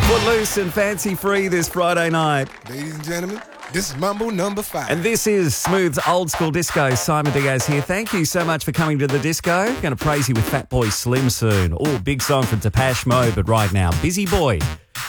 Footloose and Fancy Free this Friday night. Ladies and gentlemen, this is Mambo number 5. And this is Smooth's Old School Disco. Simon Diaz here. Thank you so much for coming to the disco. Going to praise you with Fatboy Slim soon. Oh, big song from Depeche Mode, but right now, Busy Boy